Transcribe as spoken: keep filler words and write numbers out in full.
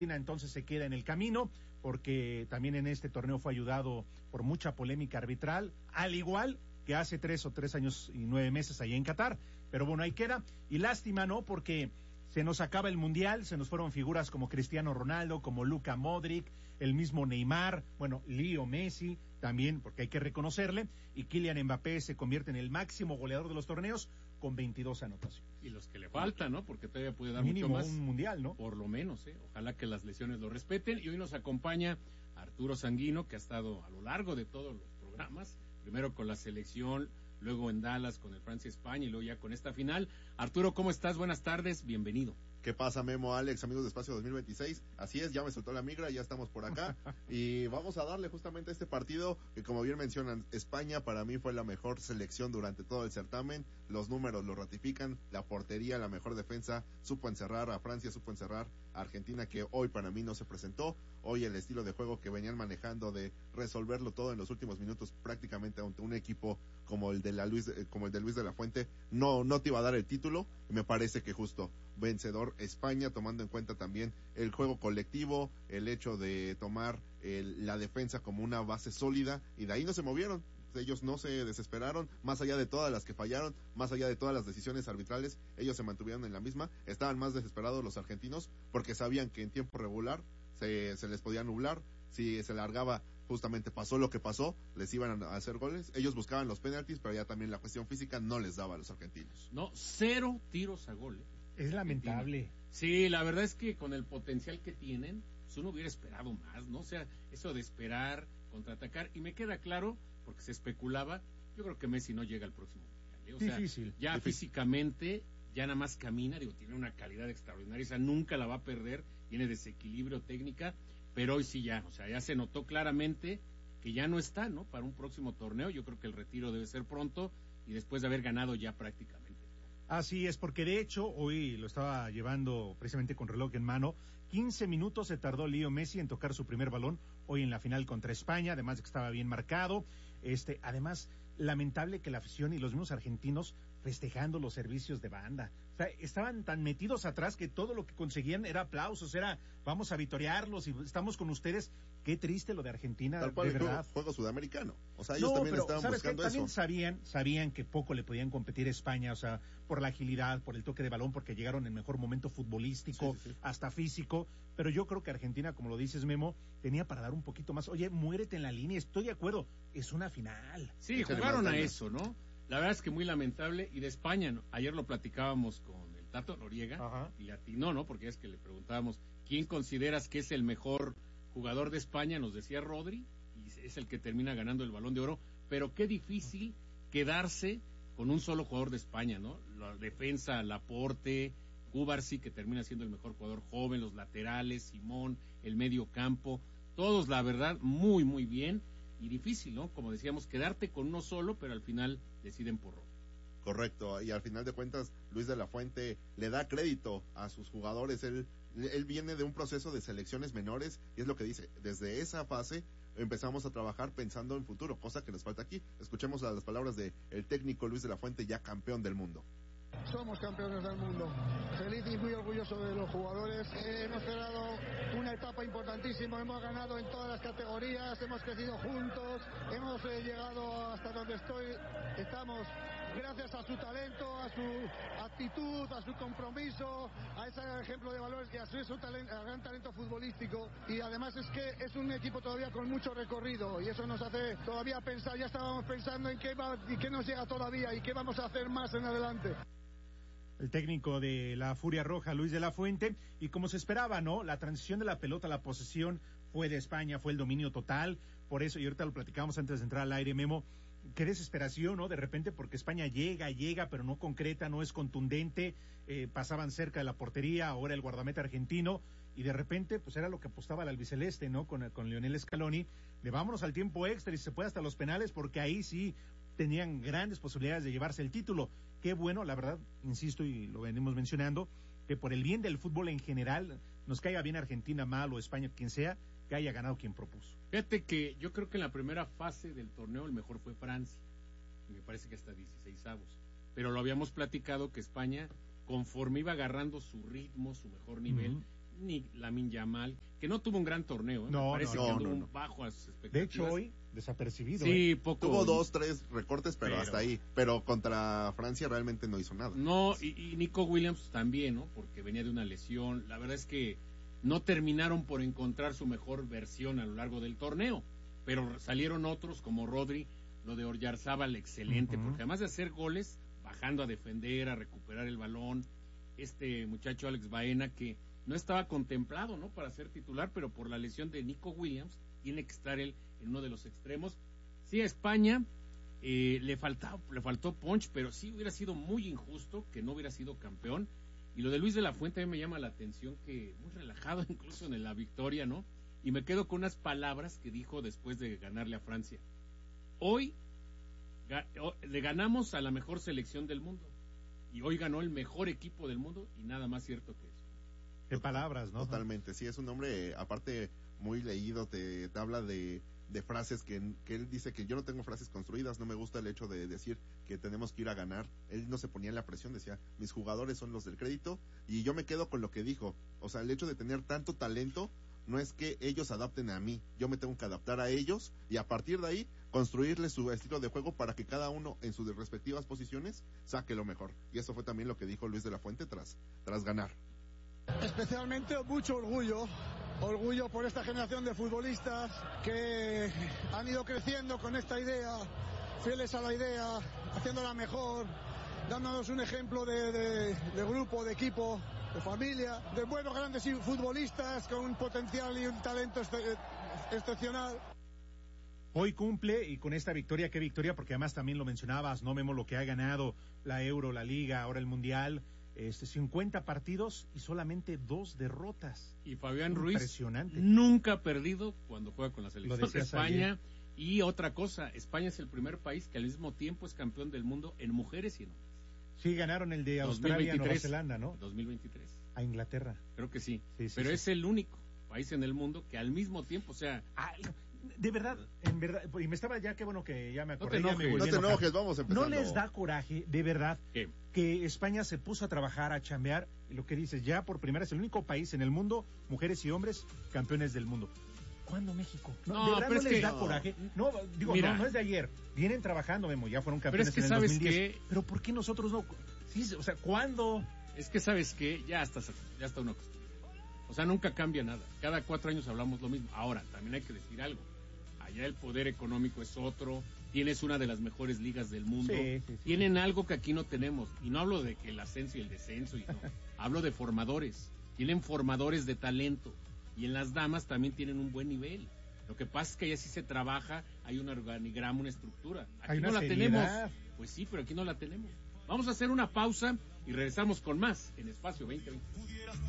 entonces se queda en el camino, porque también en este torneo fue ayudado por mucha polémica arbitral, al igual que hace tres o tres años y nueve meses allá en Qatar. Pero bueno, ahí queda. Y lástima, ¿no? Porque se nos acaba el Mundial, se nos fueron figuras como Cristiano Ronaldo, como Luka Modric, el mismo Neymar, bueno, Leo Messi también, porque hay que reconocerle, y Kylian Mbappé se convierte en el máximo goleador de los torneos con veintidós anotaciones. Y los que le faltan, ¿no? Porque todavía puede dar mínimo mucho más. Un mundial, ¿no? Por lo menos, ¿eh? Ojalá que las lesiones lo respeten. Y hoy nos acompaña Arturo Sanguino, que ha estado a lo largo de todos los programas, primero con la selección, luego en Dallas con el Francia España y luego ya con esta final. Arturo, ¿cómo estás? Buenas tardes, bienvenido. ¿Qué pasa, Memo, Alex, amigos de Espacio dos mil veintiséis? Así es, ya me soltó la migra, ya estamos por acá y vamos a darle justamente a este partido que, como bien mencionan, España para mí fue la mejor selección durante todo el certamen, los números lo ratifican, la portería, la mejor defensa, supo encerrar a Francia, supo encerrar a Argentina, que hoy para mí no se presentó. Hoy el estilo de juego que venían manejando de resolverlo todo en los últimos minutos prácticamente ante un equipo como el de la Luis, como el de Luis de la Fuente, no, no te iba a dar el título, y me parece que justo vencedor España, tomando en cuenta también el juego colectivo, el hecho de tomar el, la defensa como una base sólida, y de ahí no se movieron. Ellos no se desesperaron, más allá de todas las que fallaron, más allá de todas las decisiones arbitrales, ellos se mantuvieron en la misma. Estaban más desesperados los argentinos porque sabían que en tiempo regular se, se les podía nublar. Si se largaba, justamente pasó lo que pasó, les iban a hacer goles. Ellos buscaban los penaltis, pero ya también la cuestión física no les daba a los argentinos. No, cero tiros a gol, ¿eh? Es lamentable. Sí, la verdad es que con el potencial que tienen, pues uno hubiera esperado más, ¿no? O sea, eso de esperar, contraatacar, y me queda claro, porque se especulaba, yo creo que Messi no llega al próximo mundial, ¿eh? O sea, difícil, ya difícil. Físicamente, ya nada más camina, digo, tiene una calidad extraordinaria, o sea, nunca la va a perder, tiene desequilibrio técnica, pero hoy sí ya, o sea, ya se notó claramente que ya no está, ¿no? Para un próximo torneo, yo creo que el retiro debe ser pronto, y después de haber ganado ya prácticamente. Así es, porque de hecho, hoy lo estaba llevando precisamente con reloj en mano, quince minutos se tardó Leo Messi en tocar su primer balón, hoy en la final contra España, además de que estaba bien marcado, este, además, lamentable que la afición y los mismos argentinos festejando los servicios de banda, o sea, estaban tan metidos atrás que todo lo que conseguían era aplausos, era, vamos a vitorearlos y estamos con ustedes. Qué triste lo de Argentina, tal cual, de verdad. Juego, juego sudamericano, o sea, ellos no, también pero, estaban ¿sabes buscando qué? También eso. sabían, sabían que poco le podían competir a España, o sea, por la agilidad, por el toque de balón, porque llegaron en mejor momento futbolístico, sí, sí, sí. hasta físico, pero yo creo que Argentina, como lo dices, Memo, tenía para dar un poquito más. Oye, muérete en la línea, estoy de acuerdo, es una final. Sí, jugaron a eso, ¿no? La verdad es que muy lamentable, y de España, ¿no? Ayer lo platicábamos con el Tato Noriega, Ajá. y atinó, ¿no? Porque es que le preguntábamos, ¿quién consideras que es el mejor jugador de España? Nos decía Rodri, y es el que termina ganando el Balón de Oro, pero qué difícil quedarse con un solo jugador de España, ¿no? La defensa, Laporte, Cubarsí, que termina siendo el mejor jugador joven, los laterales, Simón, el medio campo, todos, la verdad, muy, muy bien, y difícil, ¿no? Como decíamos, quedarte con uno solo, pero al final deciden por Rodri. Correcto, y al final de cuentas Luis de la Fuente le da crédito a sus jugadores, él, él viene de un proceso de selecciones menores y es lo que dice, desde esa fase empezamos a trabajar pensando en futuro, cosa que nos falta aquí. Escuchemos las palabras de el técnico Luis de la Fuente, ya campeón del mundo. Somos campeones del mundo, feliz y muy orgulloso de los jugadores. Eh, hemos cerrado una etapa importantísima, hemos ganado en todas las categorías, hemos crecido juntos, hemos eh, llegado hasta donde estoy, estamos gracias a su talento, a su actitud, a su compromiso, a ese ejemplo de valores y a su, su talento, a gran talento futbolístico, y además es que es un equipo todavía con mucho recorrido y eso nos hace todavía pensar, ya estábamos pensando en qué va y qué nos llega todavía y qué vamos a hacer más en adelante. El técnico de la Furia Roja, Luis de la Fuente, y como se esperaba, ¿no? La transición de la pelota a la posesión fue de España, fue el dominio total, por eso, y ahorita lo platicamos antes de entrar al aire, Memo, qué desesperación, ¿no? De repente, porque España llega, llega, pero no concreta, no es contundente, eh, pasaban cerca de la portería, ahora el guardameta argentino, y de repente, pues era lo que apostaba el albiceleste, ¿no? Con, con Lionel Scaloni, de vámonos al tiempo extra y se puede hasta los penales, porque ahí sí tenían grandes posibilidades de llevarse el título. Qué bueno, la verdad, insisto y lo venimos mencionando, que por el bien del fútbol en general, nos caiga bien Argentina, mal o España, quien sea, que haya ganado quien propuso. Fíjate que yo creo que en la primera fase del torneo el mejor fue Francia, me parece que hasta dieciseisavos, pero lo habíamos platicado que España, conforme iba agarrando su ritmo, su mejor nivel, uh-huh. ni Lamine Yamal, que no tuvo un gran torneo, ¿eh? No, Me parece no, que no, anduvo no, un no. bajo a sus expectativas. De hecho, hoy, desapercibido. sí, ¿eh? poco. Tuvo dos, tres recortes, pero, Pero- hasta ahí. Pero contra Francia realmente no hizo nada. No, y, y Nico Williams también, ¿no? Porque venía de una lesión. La verdad es que no terminaron por encontrar su mejor versión a lo largo del torneo, pero salieron otros como Rodri, lo de Oyarzábal, excelente, Ujú. porque además de hacer goles, bajando a defender, a recuperar el balón, este muchacho Alex Baena, que no estaba contemplado, ¿no? Para ser titular, pero por la lesión de Nico Williams, tiene que estar él en uno de los extremos. Sí, a España eh, le, faltaba, le faltó punch, pero sí hubiera sido muy injusto que no hubiera sido campeón. Y lo de Luis de la Fuente a mí me llama la atención, que muy relajado incluso en la victoria, ¿no? Y me quedo con unas palabras que dijo después de ganarle a Francia. Hoy ga- o- le ganamos a la mejor selección del mundo. Y hoy ganó el mejor equipo del mundo, y nada más cierto que eso. Qué palabras, ¿no? Totalmente, sí, es un hombre, eh, aparte, muy leído, te, te habla de, de frases que, que él dice que yo no tengo frases construidas, no me gusta el hecho de decir que tenemos que ir a ganar. Él no se ponía en la presión, decía, mis jugadores son los del crédito, y yo me quedo con lo que dijo. O sea, el hecho de tener tanto talento no es que ellos adapten a mí, yo me tengo que adaptar a ellos, y a partir de ahí construirles su estilo de juego para que cada uno en sus respectivas posiciones saque lo mejor. Y eso fue también lo que dijo Luis de la Fuente tras, tras ganar. Especialmente mucho orgullo, orgullo por esta generación de futbolistas que han ido creciendo con esta idea, fieles a la idea, haciéndola mejor, dándonos un ejemplo de, de, de grupo, de equipo, de familia, de buenos grandes futbolistas con un potencial y un talento ex- excepcional. Hoy cumple, y con esta victoria, qué victoria, porque además también lo mencionabas, no Memo, lo que ha ganado la Euro, la Liga, ahora el Mundial, este, cincuenta partidos y solamente dos derrotas. Y Fabián Ruiz Impresionante. nunca ha perdido cuando juega con la selección de decías España. Y otra cosa, España es el primer país que al mismo tiempo es campeón del mundo en mujeres y en hombres. Sí, ganaron el de Australia, Nueva Zelanda, ¿no? dos mil veintitrés. A Inglaterra. Creo que sí. Sí, sí, Pero sí. es el único país en el mundo que al mismo tiempo, o sea, Ah, de verdad, en verdad, y me estaba ya, qué bueno que ya me No acordé. te ya me enojes. volví No a te enojar. enojes, vamos empezando. ¿No les da coraje, de verdad, que que España se puso a trabajar, a chambear, y lo que dices, ya por primera es el único país en el mundo, mujeres y hombres, campeones del mundo? ¿Cuándo México? No, No, de verdad pero no es les que- da coraje. No, digo, Mira. no, no es de ayer. Vienen trabajando, Memo, ya fueron Pero campeones es que en el sabes dos mil diez. que- Pero ¿por qué nosotros no? Sí, o sea, ¿cuándo? es que sabes que ya está, ya está uno acostumbrado. O sea, nunca cambia nada. Cada cuatro años hablamos lo mismo. Ahora, también hay que decir algo. Allá el poder económico es otro. Tienes una de las mejores ligas del mundo. Sí, sí, sí. Tienen algo que aquí no tenemos. Y no hablo de que el ascenso y el descenso. Y no. Hablo de formadores. Tienen formadores de talento. Y en las damas también tienen un buen nivel. Lo que pasa es que allá sí se trabaja, hay un organigrama, una estructura. Aquí Hay una no la seriedad. tenemos. Pues sí, pero aquí no la tenemos. Vamos a hacer una pausa y regresamos con más en Espacio veinte veinte.